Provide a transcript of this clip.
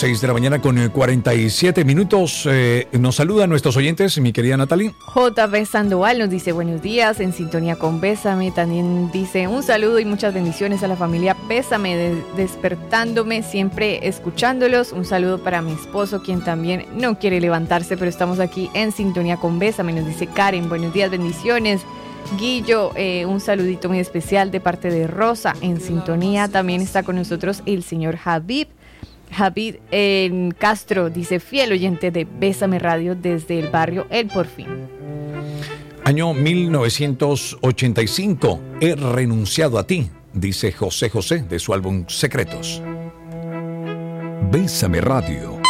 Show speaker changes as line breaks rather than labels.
6 de la mañana con 47 minutos. Nos saludan nuestros oyentes, mi querida Natalie.
JB Sandoval nos dice buenos días, en sintonía con Bésame. También dice un saludo y muchas bendiciones a la familia Bésame, despertándome, siempre escuchándolos. Un saludo para mi esposo, quien también no quiere levantarse, pero estamos aquí en sintonía con Bésame. Nos dice Karen, buenos días, bendiciones. Guillo, un saludito muy especial de parte de Rosa, en sintonía. También está con nosotros el señor Javid en Castro, dice fiel oyente de Bésame Radio desde el barrio El Porfín.
Año 1985, he renunciado a ti, dice José José de su álbum Secretos.
Bésame Radio,